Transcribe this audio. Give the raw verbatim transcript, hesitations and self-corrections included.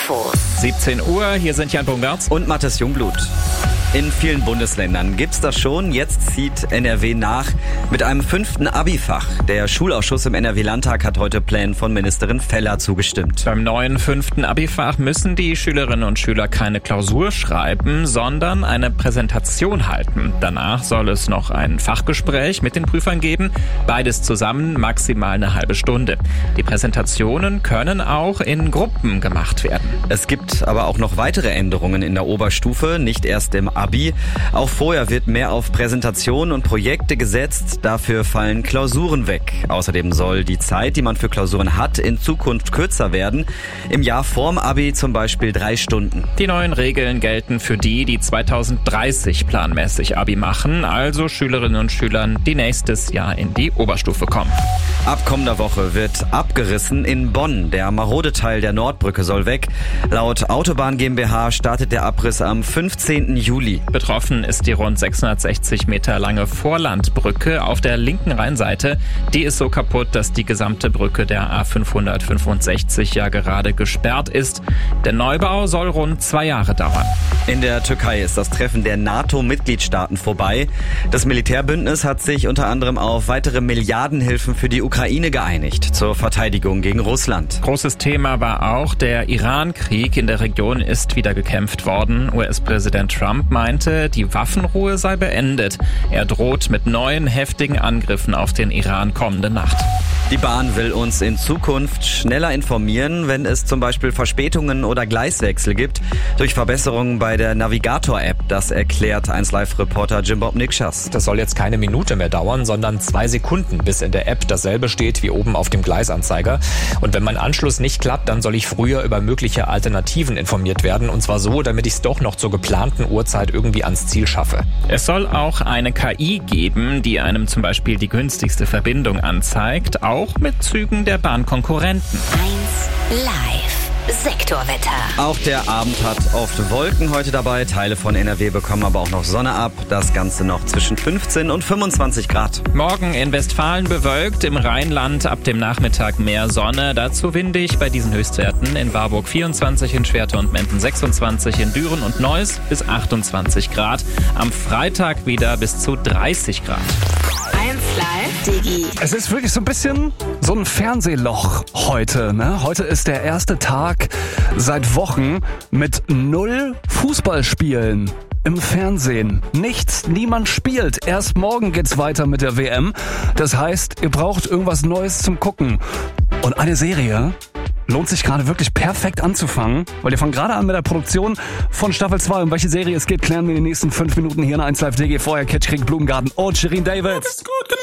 Infos. siebzehn Uhr, hier sind Jan Bungartz und Mathis Jungblut. In vielen Bundesländern gibt's das schon. Jetzt zieht N R W nach mit einem fünften Abi-Fach. Der Schulausschuss im N R W-Landtag hat heute Plänen von Ministerin Feller zugestimmt. Beim neuen fünften Abi-Fach müssen die Schülerinnen und Schüler keine Klausur schreiben, sondern eine Präsentation halten. Danach soll es noch ein Fachgespräch mit den Prüfern geben. Beides zusammen maximal eine halbe Stunde. Die Präsentationen können auch in Gruppen gemacht werden. Es gibt aber auch noch weitere Änderungen in der Oberstufe, nicht erst im Abi. Auch vorher wird mehr auf Präsentationen und Projekte gesetzt. Dafür fallen Klausuren weg. Außerdem soll die Zeit, die man für Klausuren hat, in Zukunft kürzer werden. Im Jahr vorm Abi zum Beispiel drei Stunden. Die neuen Regeln gelten für die, die zweitausenddreißig planmäßig Abi machen, also Schülerinnen und Schülern, die nächstes Jahr in die Oberstufe kommen. Ab kommender Woche wird abgerissen in Bonn. Der marode Teil der Nordbrücke soll weg. Laut Autobahn GmbH startet der Abriss am fünfzehnten Juli. Betroffen ist die rund sechshundertsechzig Meter lange Vorlandbrücke auf der linken Rheinseite. Die ist so kaputt, dass die gesamte Brücke der A fünfhundertfünfundsechzig ja gerade gesperrt ist. Der Neubau soll rund zwei Jahre dauern. In der Türkei ist das Treffen der NATO-Mitgliedstaaten vorbei. Das Militärbündnis hat sich unter anderem auf weitere Milliardenhilfen für die Ukraine geeinigt, zur Verteidigung gegen Russland. Großes Thema war auch der Iran-Krieg. In der Region ist wieder gekämpft worden. U S-Präsident Trump meinte, die Waffenruhe sei beendet. Er droht mit neuen heftigen Angriffen auf den Iran kommende Nacht. Die Bahn will uns in Zukunft schneller informieren, wenn es zum Beispiel Verspätungen oder Gleiswechsel gibt, durch Verbesserungen bei der Navigator-App. Das erklärt eins Live-Reporter Jim Bob Nikschas. Das soll jetzt keine Minute mehr dauern, sondern zwei Sekunden, bis in der App dasselbe steht wie oben auf dem Gleisanzeiger. Und wenn mein Anschluss nicht klappt, dann soll ich früher über mögliche Alternativen informiert werden. Und zwar so, damit ich es doch noch zur geplanten Uhrzeit irgendwie ans Ziel schaffe. Es soll auch eine K I geben, die einem zum Beispiel die günstigste Verbindung anzeigt, auch mit Zügen der Bahnkonkurrenten. eins Live Sektorwetter. Auch der Abend hat oft Wolken heute dabei. Teile von N R W bekommen aber auch noch Sonne ab. Das Ganze noch zwischen fünfzehn und fünfundzwanzig Grad. Morgen in Westfalen bewölkt, im Rheinland ab dem Nachmittag mehr Sonne. Dazu windig bei diesen Höchstwerten. In Warburg vierundzwanzig, in Schwerte und Menden sechsundzwanzig, in Düren und Neuss bis achtundzwanzig Grad. Am Freitag wieder bis zu dreißig Grad. eins Live Digi. Es ist wirklich so ein bisschen so ein Fernsehloch heute, ne? Heute ist der erste Tag seit Wochen mit null Fußballspielen im Fernsehen. Nichts, niemand spielt. Erst morgen geht's weiter mit der W M. Das heißt, ihr braucht irgendwas Neues zum Gucken. Und eine Serie lohnt sich gerade wirklich perfekt anzufangen, weil wir fangen gerade an mit der Produktion von Staffel zwei. Um welche Serie es geht, klären wir in den nächsten fünf Minuten hier in eins Live D G. Vorher Catch Krieg Blumengarten und Shirin David.